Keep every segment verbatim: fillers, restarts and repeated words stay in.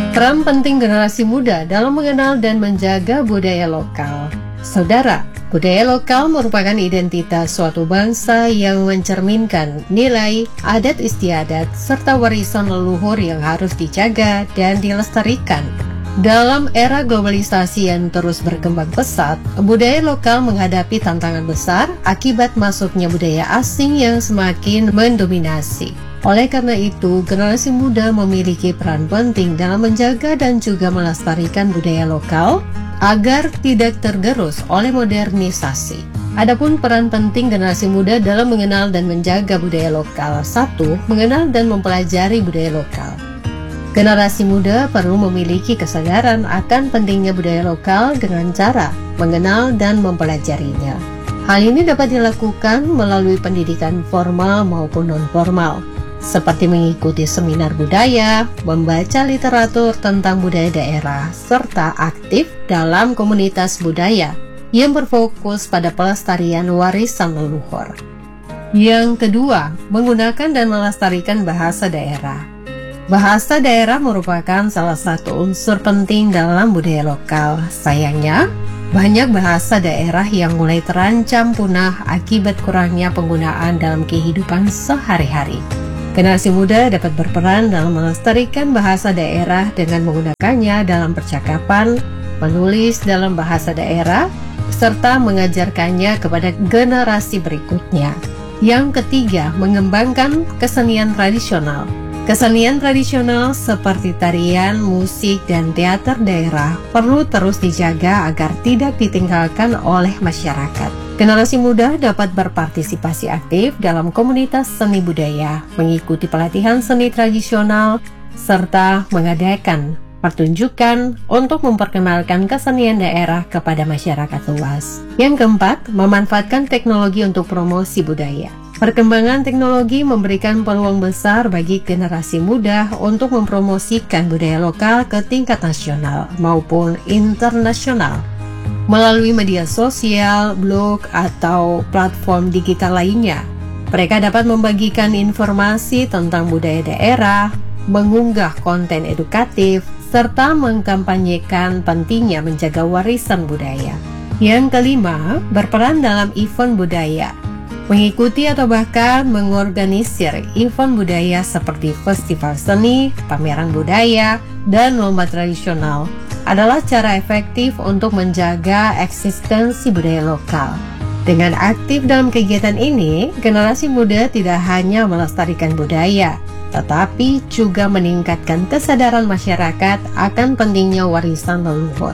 Peran penting generasi muda dalam mengenal dan menjaga budaya lokal. Saudara, budaya lokal merupakan identitas suatu bangsa yang mencerminkan nilai, adat istiadat, serta warisan leluhur yang harus dijaga dan dilestarikan. Dalam era globalisasi yang terus berkembang pesat, budaya lokal menghadapi tantangan besar akibat masuknya budaya asing yang semakin mendominasi. Oleh karena itu, generasi muda memiliki peran penting dalam menjaga dan juga melestarikan budaya lokal agar tidak tergerus oleh modernisasi. Adapun peran penting generasi muda dalam mengenal dan menjaga budaya lokal. Satu, mengenal dan mempelajari budaya lokal. Generasi muda perlu memiliki kesadaran akan pentingnya budaya lokal dengan cara mengenal dan mempelajarinya. Hal ini dapat dilakukan melalui pendidikan formal maupun non-formal, seperti mengikuti seminar budaya, membaca literatur tentang budaya daerah, serta aktif dalam komunitas budaya yang berfokus pada pelestarian warisan leluhur. Yang kedua, menggunakan dan melestarikan bahasa daerah. Bahasa daerah merupakan salah satu unsur penting dalam budaya lokal. Sayangnya, banyak bahasa daerah yang mulai terancam punah akibat kurangnya penggunaan dalam kehidupan sehari-hari. Generasi muda dapat berperan dalam melestarikan bahasa daerah dengan menggunakannya dalam percakapan, menulis dalam bahasa daerah, serta mengajarkannya kepada generasi berikutnya. Yang ketiga, mengembangkan kesenian tradisional. Kesenian tradisional seperti tarian, musik, dan teater daerah perlu terus dijaga agar tidak ditinggalkan oleh masyarakat. Generasi muda dapat berpartisipasi aktif dalam komunitas seni budaya, mengikuti pelatihan seni tradisional, serta mengadakan pertunjukan untuk memperkenalkan kesenian daerah kepada masyarakat luas. Yang keempat, memanfaatkan teknologi untuk promosi budaya. Perkembangan teknologi memberikan peluang besar bagi generasi muda untuk mempromosikan budaya lokal ke tingkat nasional maupun internasional. Melalui media sosial, blog, atau platform digital lainnya, mereka dapat membagikan informasi tentang budaya daerah, mengunggah konten edukatif, serta mengkampanyekan pentingnya menjaga warisan budaya. Yang kelima, berperan dalam event budaya. Mengikuti atau bahkan mengorganisir event budaya seperti festival seni, pameran budaya, dan lomba tradisional adalah cara efektif untuk menjaga eksistensi budaya lokal. Dengan aktif dalam kegiatan ini, generasi muda tidak hanya melestarikan budaya, tetapi juga meningkatkan kesadaran masyarakat akan pentingnya warisan leluhur.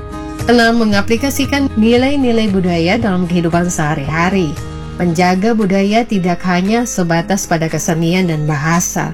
Enam, mengaplikasikan nilai-nilai budaya dalam kehidupan sehari-hari. Menjaga budaya tidak hanya sebatas pada kesenian dan bahasa,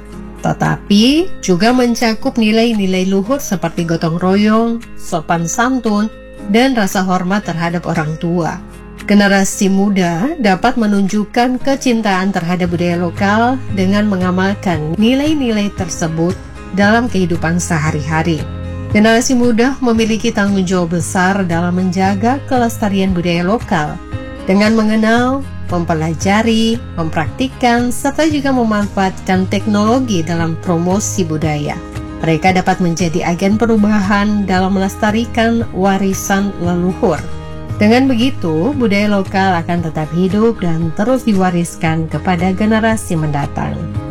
tetapi juga mencakup nilai-nilai luhur seperti gotong royong, sopan santun, dan rasa hormat terhadap orang tua. Generasi muda dapat menunjukkan kecintaan terhadap budaya lokal dengan mengamalkan nilai-nilai tersebut dalam kehidupan sehari-hari. Generasi muda memiliki tanggung jawab besar dalam menjaga kelestarian budaya lokal dengan mengenal, mempelajari, mempraktikkan, serta juga memanfaatkan teknologi dalam promosi budaya. Mereka dapat menjadi agen perubahan dalam melestarikan warisan leluhur. Dengan begitu, budaya lokal akan tetap hidup dan terus diwariskan kepada generasi mendatang.